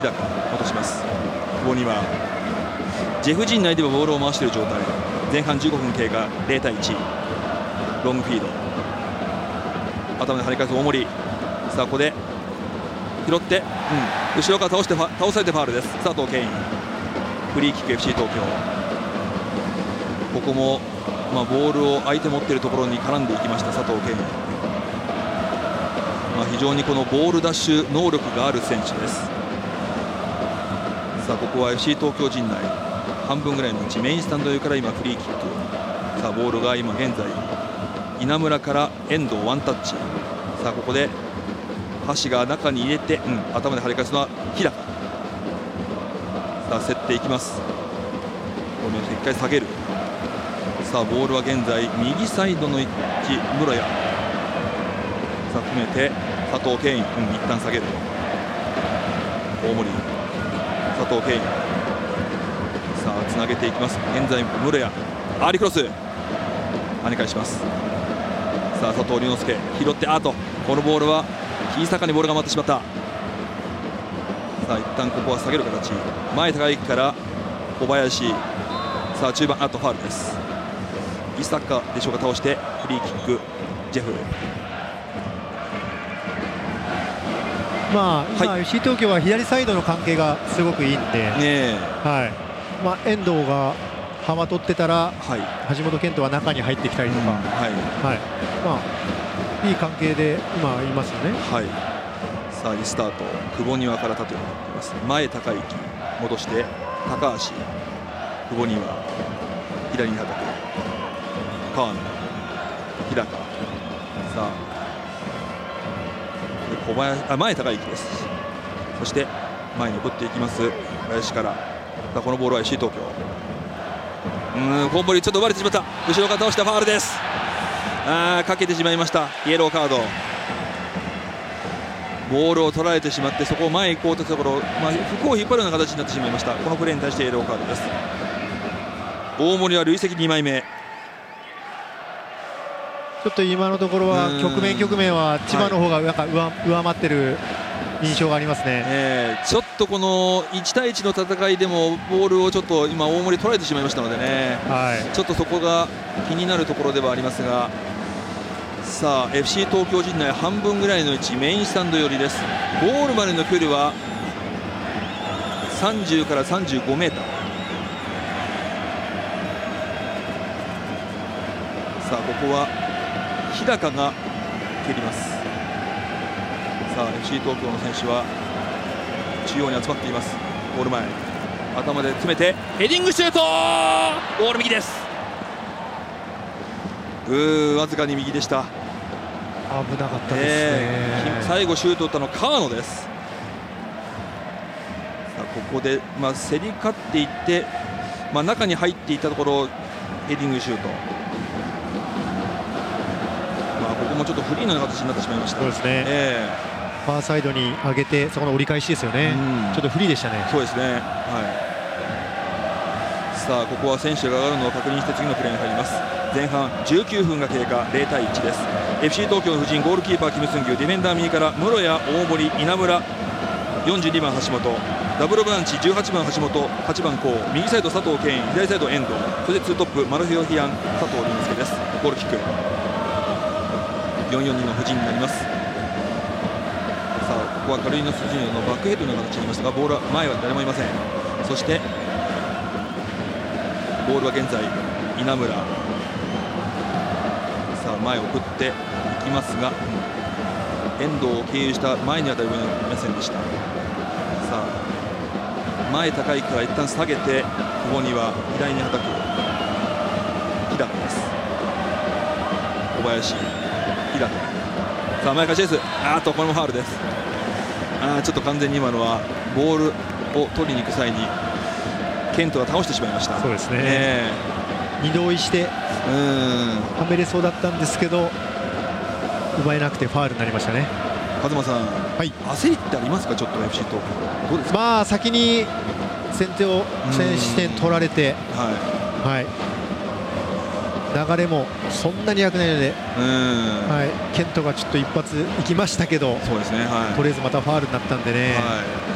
落します。久保にはジェフ陣内ではボールを回している状態。前半15分経過、0対1。ロングフィード、頭で張り返す大森。さあここで拾って、後ろから倒されてファウルです。佐藤健、フリーキック FC 東京。ここも、ボールを相手持っているところに絡んでいきました佐藤健。非常にこのボールダッシュ能力がある選手です。さあここは FC 東京陣内半分ぐらいのうちメインスタンドから今フリーキック。さあボールが今現在稲村から遠藤ワンタッチ。さあここで橋が中に入れて、頭で張り返すのは日高。さあ競っていきます。これを一回下げる。さあボールは現在右サイドの位置室谷。さあ含めて佐藤健、一旦下げる。大森、佐藤健。さあつなげていきます。現在室谷、アーリークロス跳ね返します。さあ佐藤龍之介拾って、このボールは木坂にボールが回ってしまった。さあ一旦ここは下げる形。前高之から小林。さあ中盤、ファウルです。木坂でしょうか、倒してフリーキックジェフ。 今、FC 東京は左サイドの関係がすごくいいんで、遠藤が幅取ってたら、橋本健人は中に入ってきたりとか、いい関係で今いますよね。 さあリスタート、久保庭から縦になっています。前高之戻して高橋、久保庭左にはたく川野、日高。さあ小林、前高之です。そして前に送っていきます林から。このボールは FC 東京。コンボリちょっと奪われてしまった。後ろから倒したファウルです。かけてしまいました。イエローカード。ボールを取られてしまって、そこを前行こうとしたところ、服を引っ張るような形になってしまいました。このプレーに対してイエローカードです。大森は累積2枚目。 ちょっと今のところは局面は千葉の方が上回ってる印象がありますね。 ちょっとこの1対1の戦いでもボールをちょっと今大森取られてしまいましたのでね、ちょっとそこが気になるところではありますが、さあ FC 東京陣内半分ぐらいの位置、メインスタンド寄りです。ゴールまでの距離は30から35メーター。さあここは日高が蹴ります。さあ FC 東京の選手は中央に集まっています。ゴール前、頭で詰めてヘディングシュート、ゴール右です。わずかに右でした。 危なかったですね。 最後シュートを打ったのは川野です。さあここで、競り勝っていって、中に入っていったところヘディングシュート。ここもちょっとフリーのような形になってしまいました。 そうですね、ファーサイドに上げて、そこの折り返しですよね。ちょっとフリーでしたね。 そうですね、さあここは選手が上がるのを確認して次のプレーに入ります。前半19分が経過、0対1です。 FC 東京の布陣、ゴールキーパーキム・スンギュ、ディフェンダー右から室谷、大森、稲村、42番橋本、ダブルブランチ18番橋本、8番コウ、右サイド佐藤健、左サイド遠藤、そしてツートップマルヒオヒアン佐藤龍之介です。ゴールキック442の布陣になります。さあここはカルリノス・ジュニアのバックヘッドの形になりましたが、ボールは前は誰もいません。そしてボールは現在稲村。さあ前を送っていきますが、遠藤を経由した前に当たりませんでした。さあ前高いから一旦下げて、久保には左にはたく日高です。小林、日高。さあ前返しです。これもファウルです。ちょっと完全に今のはボールを取りに行く際にケントが倒してしまいました。 そうですね、二度追いしてはめれそうだったんですけど、奪えなくてファウルになりましたね。 東さん、焦りってありますか、ちょっと FC 東京どうですか。 先に先取点取られて、流れもそんなに良くないので、ケントがちょっと一発いきましたけど、 そうですね、 とりあえずまたファウルになったんでね。